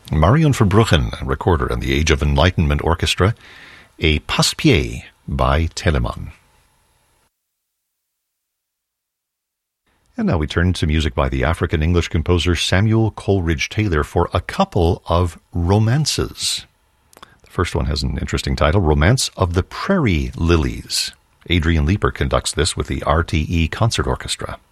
Marion Verbruggen, recorder in the Age of Enlightenment Orchestra, a Passepied by Telemann. And now we turn to music by the African-English composer Samuel Coleridge Taylor for a couple of romances. The first one has an interesting title, Romance of the Prairie Lilies. Adrian Leeper conducts this with the RTE Concert Orchestra.